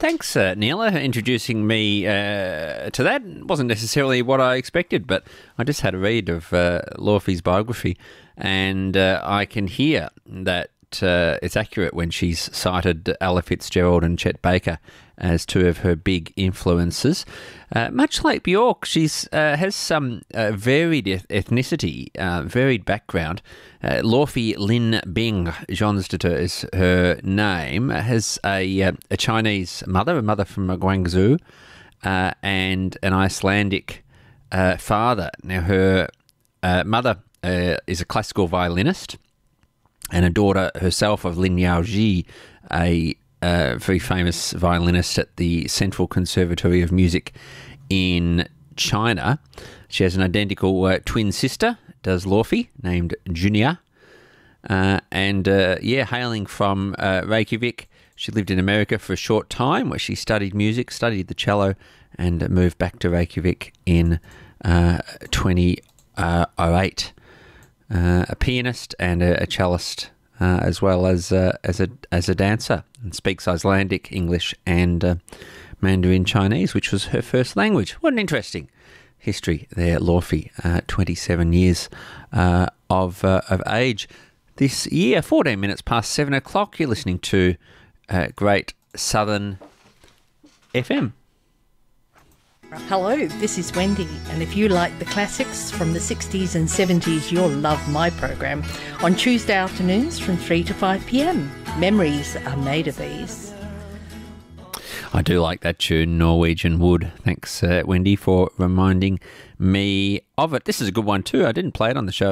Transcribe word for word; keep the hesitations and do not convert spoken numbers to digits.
Thanks, uh, Neil, uh, introducing me uh, to that. It wasn't necessarily what I expected, but I just had a read of uh, Lorfie's biography, and uh, I can hear that uh, it's accurate when she's cited Ella Fitzgerald and Chet Baker as two of her big influences. Uh, much like Bjork, she's uh, has some uh, varied ethnicity, uh, varied background. Uh, Lorfie Lin Bing Johnsdatter is her name. Has a uh, a Chinese mother, a mother from Guangzhou, uh, and an Icelandic uh, father. Now, her uh, mother uh, is a classical violinist, and a daughter herself of Lin Yaoji, a uh, very famous violinist at the Central Conservatory of Music in China. She has an identical uh, twin sister, does Lorfie, named Junia. Uh, and, uh, yeah, hailing from uh, Reykjavik, she lived in America for a short time where she studied music, studied the cello, and moved back to Reykjavik in uh, twenty oh eight. Uh, a pianist and a, a cellist, uh, as well as uh, as a as a dancer, and speaks Icelandic, English, and uh, Mandarin Chinese, which was her first language. What an interesting history there, Lorfie. Uh, twenty-seven years uh, of uh, of age this year. fourteen minutes past seven o'clock. You're listening to uh, Great Southern F M. Hello, this is Wendy, and if you like the classics from the sixties and seventies, you'll love my program on Tuesday afternoons from three to five p.m. Memories are made of these. I do like that tune, Norwegian Wood. Thanks, uh, Wendy, for reminding me of it. This is a good one too. I didn't play it on the show